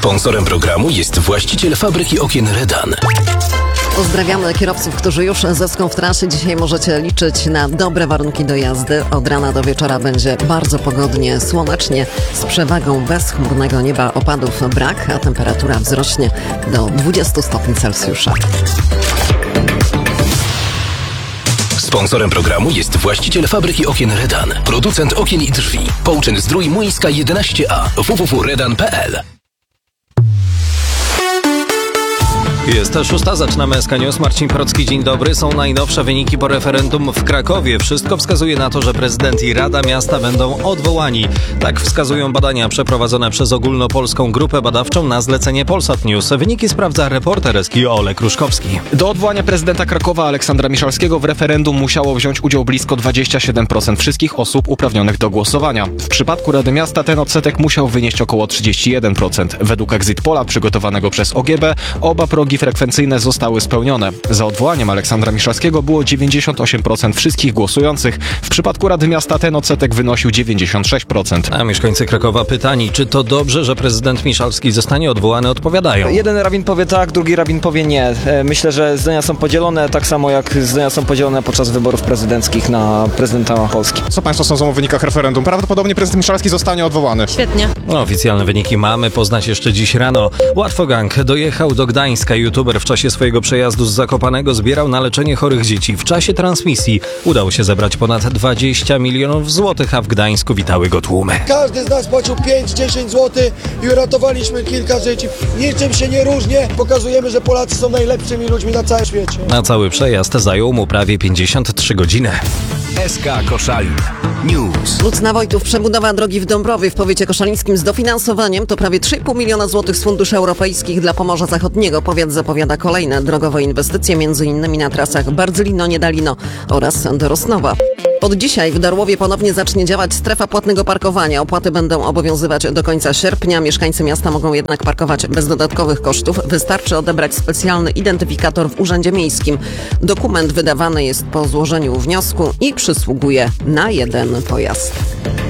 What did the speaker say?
Sponsorem programu jest właściciel fabryki okien Redan. Pozdrawiamy kierowców, którzy już zeską w trasie. Dzisiaj możecie liczyć na dobre warunki do jazdy. Od rana do wieczora będzie bardzo pogodnie, słonecznie, z przewagą bezchmurnego nieba, opadów brak, a temperatura wzrośnie do 20 stopni Celsjusza. Sponsorem programu jest właściciel fabryki okien Redan. Producent okien i drzwi. Połczyn-Zdrój, Młyńska 11A. www.redan.pl. Jest 6, zaczynamy SK News. Marcin Procki, dzień dobry. Są najnowsze wyniki po referendum w Krakowie. Wszystko wskazuje na to, że prezydent i Rada Miasta będą odwołani. Tak wskazują badania przeprowadzone przez ogólnopolską grupę badawczą na zlecenie Polsat News. Wyniki sprawdza reporter SK Olek Ruszkowski. Do odwołania prezydenta Krakowa Aleksandra Miszalskiego w referendum musiało wziąć udział blisko 27% wszystkich osób uprawnionych do głosowania. W przypadku Rady Miasta ten odsetek musiał wynieść około 31%. Według Exit Pola przygotowanego przez OGB oba progi frekwencyjne zostały spełnione. Za odwołaniem Aleksandra Miszalskiego było 98% wszystkich głosujących. W przypadku Rady Miasta ten odsetek wynosił 96%. A mieszkańcy Krakowa pytani, czy to dobrze, że prezydent Miszalski zostanie odwołany, odpowiadają. Jeden rabin powie tak, drugi rabin powie nie. Myślę, że zdania są podzielone, tak samo jak zdania są podzielone podczas wyborów prezydenckich na prezydenta Polski. Co Państwo sądzą o wynikach referendum? Prawdopodobnie prezydent Miszalski zostanie odwołany. Świetnie. Oficjalne wyniki mamy poznać jeszcze dziś rano. Łatwogang dojechał do Gdańska. YouTuber w czasie swojego przejazdu z Zakopanego zbierał na leczenie chorych dzieci. W czasie transmisji udało się zebrać ponad 20 milionów złotych, a w Gdańsku witały go tłumy. Każdy z nas płacił 5-10 zł i uratowaliśmy kilka życi. Niczym się nie różnię. Pokazujemy, że Polacy są najlepszymi ludźmi na całym świecie. Na cały przejazd zajął mu prawie 53 godziny. SK Koszalin News. Lucna Wojtów, przebudowa drogi w Dąbrowie w powiecie koszalińskim z dofinansowaniem to prawie 3,5 miliona złotych z funduszy europejskich dla Pomorza Zachodniego. Powiat zapowiada kolejne drogowe inwestycje, m.in. na trasach Bardzylino-Niedalino oraz do Rosnowa. Od dzisiaj w Darłowie ponownie zacznie działać strefa płatnego parkowania. Opłaty będą obowiązywać do końca sierpnia. Mieszkańcy miasta mogą jednak parkować bez dodatkowych kosztów. Wystarczy odebrać specjalny identyfikator w Urzędzie Miejskim. Dokument wydawany jest po złożeniu wniosku i przysługuje na jeden pojazd.